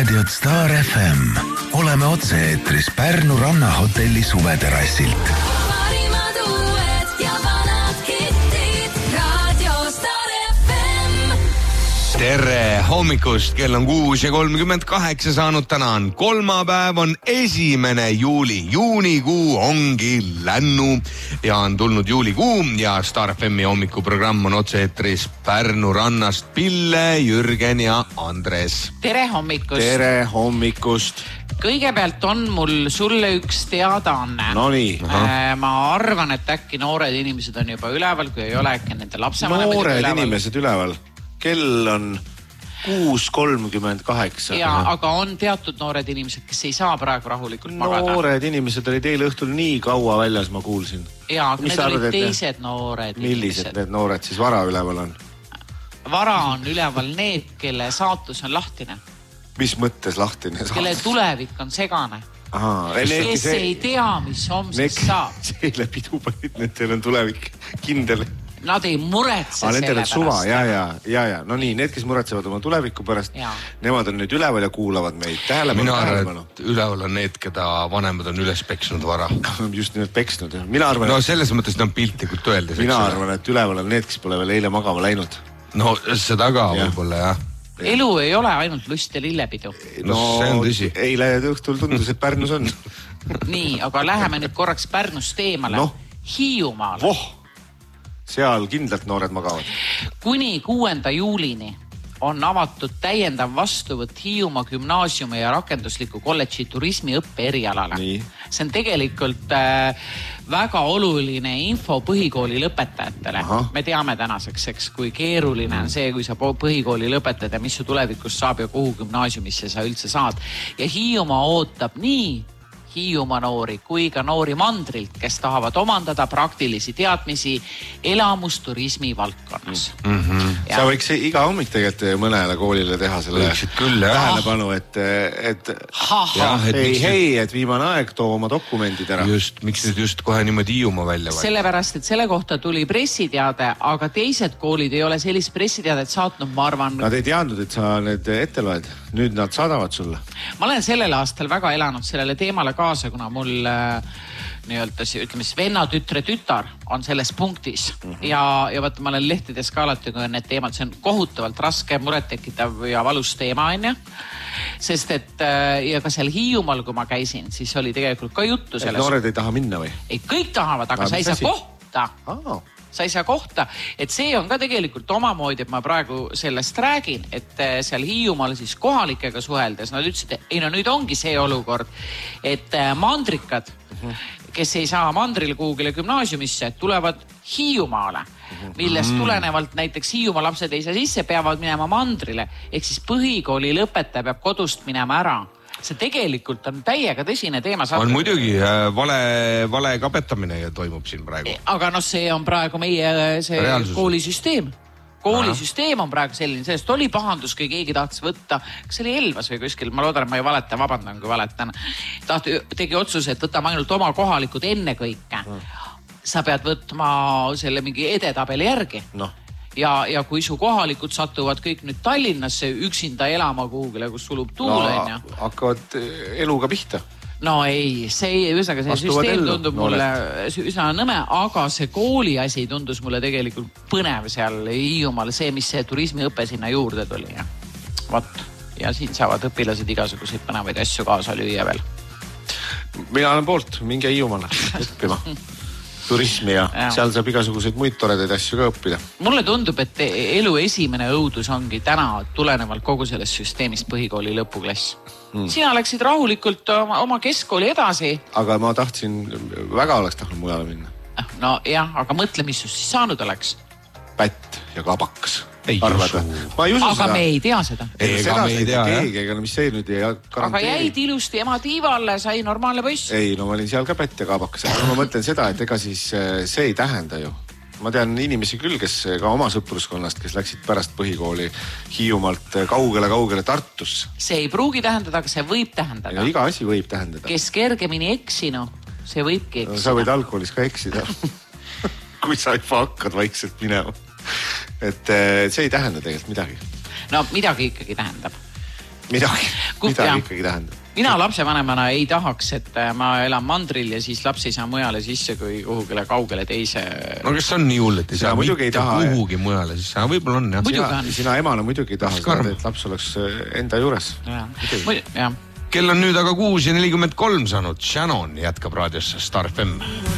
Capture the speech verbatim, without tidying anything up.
raadiot Star F M. Oleme otse-eetris Pärnu rannahotelli suveterrassilt. Parimad uued ja vanad hittid. Raadio Star F M. Tere hommikust, kell on kuus ja kolmkümmend kaheksa saanud, täna on kolmapäev, on esimene juuli. Juunikuu ongi lännu ja on tulnud juulikuu ja Star F M-i hommikuprogramm on otse-eetris Pärnu rannast Pille, Jürgen ja Andres. Tere hommikust. Tere hommikust. Kõigepealt on mul sulle üks teadaanne. No nii. Äh, ma arvan, et äkki noored inimesed on juba üleval, kui ei ole äkki nende lapsevanemad Noored üleval. inimesed üleval. Kell on kuus kolmkümmend kaheksa. Ja, aga on teatud noored inimesed, kes ei saa praegu rahulikult magada. Noored inimesed olid eile õhtul nii kaua väljas, ma kuulsin. Ja, aga Mis need olid arvad, teised ne... noored millised inimesed. need noored siis vara üleval on? Vara on üleval need, kelle saatus on lahtine. Mis mõttes lahtine saatus? Kelle tulevik on segane. Aha, kes see... ei tea, mis homsest saab. See eile pidu panid, nendel on tulevik kindel. Nad ei muretse ah, selle pärast. Suva, ja, ja, ja, ja. No nii, need, kes muretsevad oma tuleviku pärast, ja. Nemad on nüüd üleval ja kuulavad meid. Tähelepanu, Mina tähelepanu. arvan, et üleval on need, keda vanemad on üles peksnud vara. Just nimelt peksnud. Mina arvan, no et... selles mõttes on piltlikult öeldes. Mina arvan, et üleval on need, kes pole veel eile magama läinud. No seda ka ja. Võib-olla, jah. Elu ei ole ainult lust ja lillepidu. No, no see on tõsi. Eile õhtul tundus, et Pärnus on. Nii, aga läheme nüüd korraks Pärnust eemale. No. Hiiumaale. Voh! Seal kindlalt noored magavad. Kuni kuuenda juulini on avatud täiendav vastuvõtt Hiiumaa gümnaasiumi ja rakendusliku kolledži turismiõppe erialale. Nii. See on tegelikult äh, väga oluline info põhikooli lõpetajatele. Aha. Me teame tänaseks, eks, kui keeruline on see, kui sa põhikooli lõpetad ja mis su tulevikus saab ja kuhu gümnaasiumisse sa üldse saad. Ja Hiiumaa ootab nii Hiiumaa noori kui ka noori mandrilt, kes tahavad omandada praktilisi teadmisi elamusturismi valdkonnas. Mm -hmm. Sa võiks iga hommik tegelikult mõnele koolile teha selle küll, tähelepanu, et, et ha, ha. Ja, et hei, hei, et viimane aeg too oma dokumendid ära. Just, miks nüüd just kohe niimoodi Hiiumaa välja vai? Sellepärast, et selle kohta tuli pressiteade, aga teised koolid ei ole sellist pressiteadet saatnud, ma arvan. Nad ei teadnud, et sa need ette loed. Nüüd nad saadavad sulle. Ma olen sellel aastal väga elanud sellele teemale kaasa, kuna mul äh, nii-öelda, ütleme siis venna, tütre, tütar on selles punktis. Mm -hmm. Ja, ja vaata, ma olen lehtides ka alati, kui on need teemad, see on kohutavalt raske, murettekitav ja valus teema, on ju. Sest et äh, ja ka seal Hiiumaal, kui ma käisin, siis oli tegelikult ka juttu selles. Et noored ei taha minna või? Ei, kõik tahavad, aga no, sa ei saa kohta. Oh. Sa ei saa kohta, et see on ka tegelikult omamoodi, et ma praegu sellest räägin, et seal Hiiumaal siis kohalikega suheldes, nad ütlesid, et ei no nüüd ongi see olukord, et mandrikad, kes ei saa mandril kuhugile gümnaasiumisse, tulevad Hiiumaale, millest tulenevalt näiteks Hiiumaa lapsed ei saa sisse, peavad minema mandrile, ehk siis põhikooli lõpetaja peab kodust minema ära. See tegelikult on täiega tõsine teema. On muidugi vale, vale kapetamine ja toimub siin praegu. Aga no see on praegu meie see Reaalsus. Koolisüsteem. Koolisüsteem on praegu selline, sellest oli pahandus, kui keegi tahtis võtta, kas see oli Elvas või kuskil, ma loodan, et ma ei valeta, vabandan, kui valetan. Tahti, tegi otsuse, et võtame ainult oma kohalikud enne kõike. Sa pead võtma selle mingi edetabeli järgi. No. Ja, ja kui su kohalikud satuvad kõik nüüd Tallinnasse üksinda elama kuhugile, kus sulub tuul, no, ja hakkavad eluga pihta. No ei, see, ühesõnaga, see Astuvad süsteem ellu, tundub no, mulle üsna nõme, aga see kooli asi tundus mulle tegelikult põnev seal Hiiumaal, see, mis see turismiõpe sinna juurde tuli. Ja, Vat. ja siin saavad õpilased igasuguseid põnevaid asju kaasa lüüa veel. Mina olen poolt, minge Hiiumaale õppima. Turismi ja, ja seal saab igasuguseid muid toredaid asju ka õppida. Mulle tundub, et elu esimene õudus ongi täna tulenevalt kogu sellest süsteemist põhikooli lõpuklass. Hmm. Sina läksid rahulikult oma, oma keskkooli edasi. Aga ma tahtsin, väga oleks tahtnud mujale minna. No jah, aga mõtle, mis just siis saanud oleks. Pätt ja kabakas. Ei Arvada. Ma ei usu aga seda. me ei tea seda. Ei, seda me ei tea, keegi, ega mis see nüüd ei garanteeri. Aga jäid ilusti ema tiivalle, sai normaalne poiss. Ei, no ma olin seal ka pätt ja kabakas. Ma mõtlen seda, et ega siis see ei tähenda ju. Ma tean inimesi küll, kes ka oma sõpruskonnast, kes läksid pärast põhikooli Hiiumaalt kaugele-kaugele Tartusse. See ei pruugi tähendada, aga see võib tähendada. Ja iga asi võib tähendada. Kes kergemini eksinu, see võibki eksida. No, sa võid alkoholis ka eksida, kui sa juba hakkad vaikselt minema. Et see ei tähenda tegelikult midagi. No midagi ikkagi tähendab. midagi, Kup, midagi jah. ikkagi tähendab. Mina lapsevanemana ei tahaks, et ma elan mandril ja siis laps ei saa mujale sisse kui kuhugile kaugele teise. No kes on nii hull, et ei Sina saa muidugi ei mitte taha, kuhugi mujale, siis sa võib-olla on jah. Muidugi Sina, on. sina emana muidugi ei taha Karm. seda, et laps oleks enda juures. Ja. Muidu, jah. Kell on nüüd aga kuus ja nelikümmend kolm saanud. Shannon jätkab raadiosse Star F M.